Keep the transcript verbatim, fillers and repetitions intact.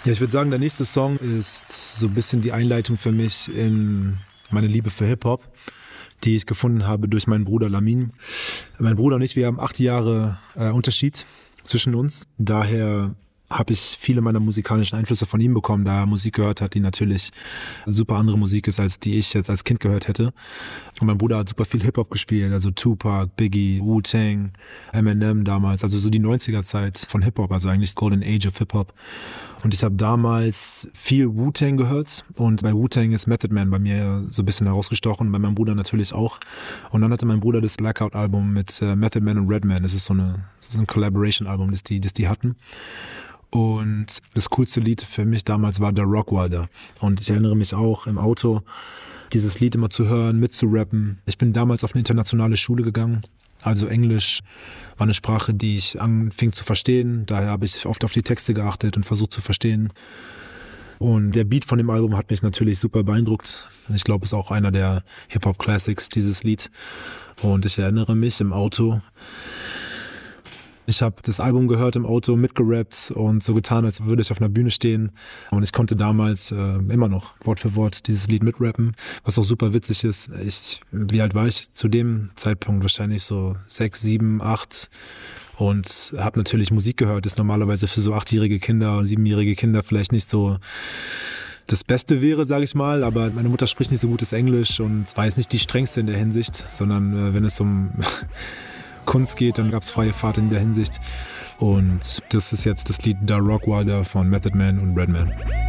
Ja, ich würde sagen, der nächste Song ist so ein bisschen die Einleitung für mich in meine Liebe für Hip-Hop, die ich gefunden habe durch meinen Bruder Lamin. Mein Bruder und ich, wir haben acht Jahre äh, Unterschied zwischen uns. Daher habe ich viele meiner musikalischen Einflüsse von ihm bekommen, da er Musik gehört hat, die natürlich super andere Musik ist, als die ich jetzt als Kind gehört hätte. Und mein Bruder hat super viel Hip-Hop gespielt, also Tupac, Biggie, Wu-Tang, Eminem damals, also so die neunziger-Zeit von Hip-Hop, also eigentlich Golden Age of Hip-Hop. Und ich habe damals viel Wu-Tang gehört und bei Wu-Tang ist Method Man bei mir so ein bisschen herausgestochen, bei meinem Bruder natürlich auch. Und dann hatte mein Bruder das Blackout-Album mit äh, Method Man und Redman, das ist so, eine, das ist ein Collaboration-Album, das die, das die hatten. Und das coolste Lied für mich damals war der Rockwilder. Und ich erinnere mich auch im Auto, dieses Lied immer zu hören, mitzurappen. Ich bin damals auf eine internationale Schule gegangen. Also Englisch war eine Sprache, die ich anfing zu verstehen. Daher habe ich oft auf die Texte geachtet und versucht zu verstehen. Und der Beat von dem Album hat mich natürlich super beeindruckt. Ich glaube, es ist auch einer der Hip-Hop-Classics, dieses Lied. Und ich erinnere mich im Auto, ich habe das Album gehört im Auto, mitgerappt und so getan, als würde ich auf einer Bühne stehen. Und ich konnte damals äh, immer noch Wort für Wort dieses Lied mitrappen, was auch super witzig ist. Ich, wie alt war ich zu dem Zeitpunkt? Wahrscheinlich so sechs, sieben, acht. Und habe natürlich Musik gehört, das normalerweise für so achtjährige Kinder und siebenjährige Kinder vielleicht nicht so das Beste wäre, sage ich mal. Aber meine Mutter spricht nicht so gutes Englisch und war jetzt nicht die strengste in der Hinsicht, sondern äh, wenn es um Kunst geht, dann gab es freie Fahrt in der Hinsicht. Und das ist jetzt das Lied Da Rockwilder von Method Man und Redman.